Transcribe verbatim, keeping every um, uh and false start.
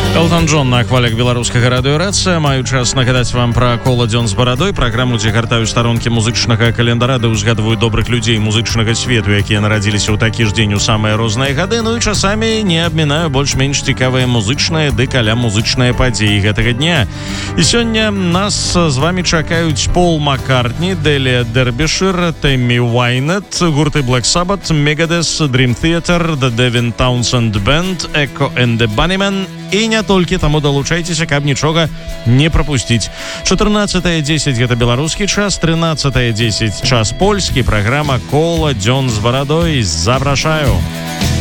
Элтон Джон на хвалях беларускага радыёрацыя. Маю час нагадаць вам пра кола дзён з барадой, праграму, дзе гартаю старонкі музычнага календара, ды ўзгадваю добрых людзей музычнага свету, якія нарадзіліся ў такі ж дзень у самыя розныя гады. Ну і часамі не абмінаю больш-менш цікавыя музычныя ды каля музычныя падзеі гэтага дня. І сёння нас з вамі чакаюць Пол Маккартні, Делія Дербішир, Тэммі Вайнет, гурты Black Sabbath, Megadeth, Dream Theater, The Devin Townsend Band, Echo and the Bunnymen і не толькі, таму далучайцеся, каб нічога не прапусціць. чатырнаццатае дзесяць гэта беларускі час, трынаццатае дзесяць час польскі. Праграма «Кола дзён з барадой». Запрашаю.